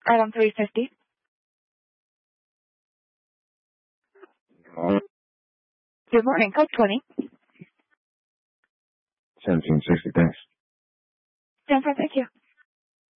Item 350. Good morning. Code 20. 1760, thanks. Jennifer, thank you.